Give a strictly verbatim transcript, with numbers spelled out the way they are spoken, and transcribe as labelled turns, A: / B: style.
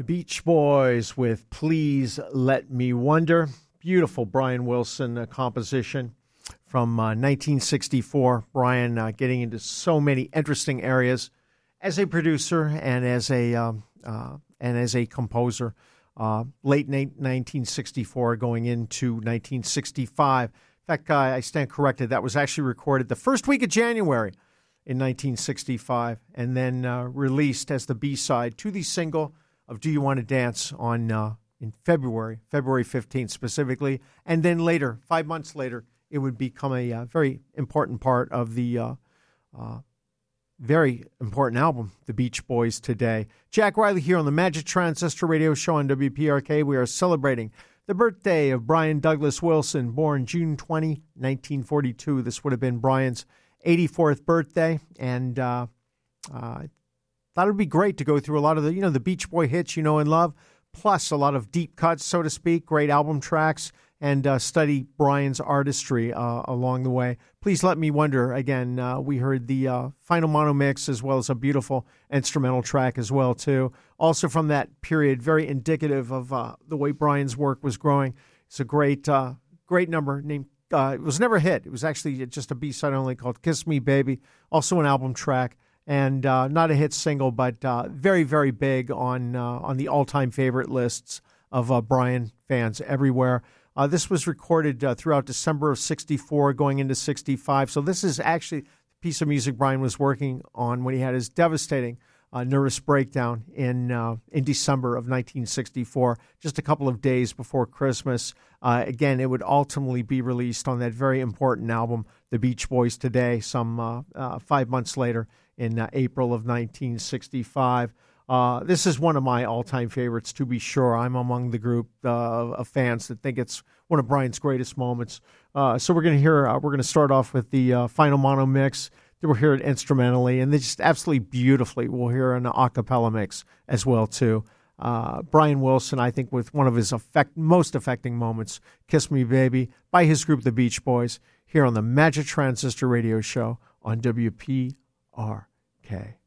A: The Beach Boys with Please Let Me Wonder. Beautiful Brian Wilson uh, composition from uh, nineteen sixty-four. Brian uh, getting into so many interesting areas as a producer and as a um, uh, and as a composer. Uh, late nineteen sixty-four going into nineteen sixty-five. In fact, uh, I stand corrected. That was actually recorded the first week of January in nineteen sixty-five and then uh, released as the B-side to the single of Do You Want to Dance on uh, in February, February fifteenth specifically. And then later, five months later, it would become a uh, very important part of the uh, uh, very important album, The Beach Boys Today. Jack Riley here on the Magic Transistor Radio Show on W P R K. We are celebrating the birthday of Brian Douglas Wilson, born June twentieth, nineteen forty-two. This would have been Brian's eighty-fourth birthday, and uh, uh, thought it would be great to go through a lot of the, you know, the Beach Boy hits you know and love, plus a lot of deep cuts, so to speak, great album tracks, and uh, study Brian's artistry uh, along the way. Please Let Me Wonder. Again, uh, we heard the uh, final mono mix as well as a beautiful instrumental track as well, too. Also from that period, very indicative of uh, the way Brian's work was growing. It's a great, uh, great number named, uh, it was never a hit. It was actually just a B-side only called Kiss Me Baby, also an album track. And uh, not a hit single, but uh, very, very big on uh, on the all-time favorite lists of uh, Brian fans everywhere. Uh, this was recorded uh, throughout December of sixty-four, going into sixty-five. So this is actually the piece of music Brian was working on when he had his devastating uh, nervous breakdown in uh, in December of nineteen sixty-four, just a couple of days before Christmas. Uh, again, it would ultimately be released on that very important album, The Beach Boys Today, some uh, uh, five months later, in uh, April of nineteen sixty-five. Uh, this is one of my all-time favorites, to be sure. I'm among the group uh, of fans that think it's one of Brian's greatest moments. Uh, so we're going to hear, uh, we're going to start off with the uh, final mono mix. Then we'll hear it instrumentally, and then just absolutely beautifully, we'll hear an a cappella mix as well, too. Uh, Brian Wilson, I think, with one of his effect, most affecting moments, Kiss Me Baby, by his group, the Beach Boys, here on the Magic Transistor Radio Show on W P R K.